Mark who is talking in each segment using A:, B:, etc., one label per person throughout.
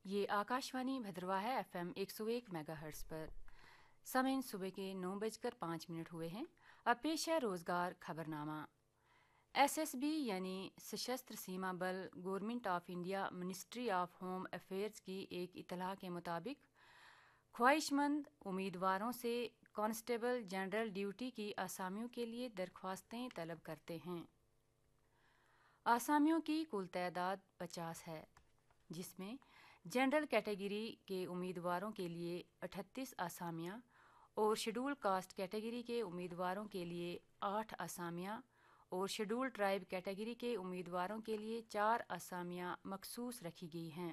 A: یہ آکاشوانی بھدرواہ ہے FM 101 mega hertz پر۔ سامعین صبح کے 9:05 ہوئے ہیں۔ اب پیش ہے روزگار خبرنامہ۔ SSB یعنی سشستر سیما بل government of India ministry of home affairs کی ایک اطلاع کے مطابق خواہش مند امیدواروں سے کانسٹیبل جنرل ڈیوٹی کی آسامیوں کے لیے درخواستیں طلب کرتے ہیں۔ آسامیوں کی کل تعداد 50 ہے، جس میں جنرل کیٹیگری کے امیدواروں کے لیے 38 آسامیاں اور شیڈول کاسٹ کیٹیگری کے امیدواروں کے لیے 8 آسامیاں اور شیڈول ٹرائب کیٹیگری کے امیدواروں کے لیے 4 آسامیاں مخصوص رکھی گئی ہیں۔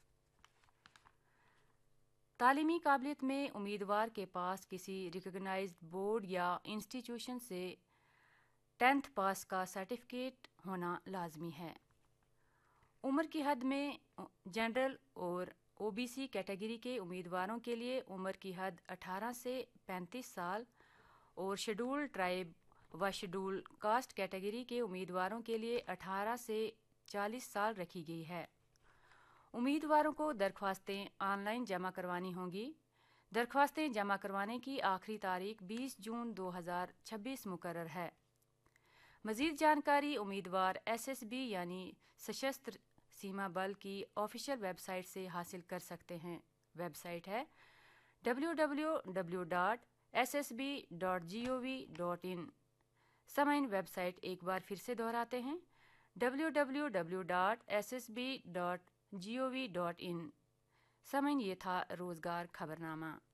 A: تعلیمی قابلیت میں امیدوار کے پاس کسی ریکگنائزڈ بورڈ یا انسٹیٹیوشن سے 10th پاس کا سرٹیفکیٹ ہونا لازمی ہے۔ عمر کی حد میں جنرل اور OBC کیٹیگری کے امیدواروں کے لیے عمر کی حد 18 سے 35 سال اور شیڈول ٹرائب و شیڈول کاسٹ کیٹیگری کے امیدواروں کے لیے 18 سے 40 سال رکھی گئی ہے۔ امیدواروں کو درخواستیں آن لائن جمع کروانی ہوں گی۔ درخواستیں جمع کروانے کی آخری تاریخ 20 جون 2026 مقرر ہے۔ مزید جانکاری امیدوار SSB یعنی سشستر سیما بل کی آفیشیل ویب سائٹ سے حاصل کر سکتے ہیں۔ ویب سائٹ ہے www.ssb.gov.in۔ سامعین ویب سائٹ ایک بار پھر سے دہراتے ہیں www.ssb.gov.in۔ سامعین یہ تھا روزگار خبرنامہ۔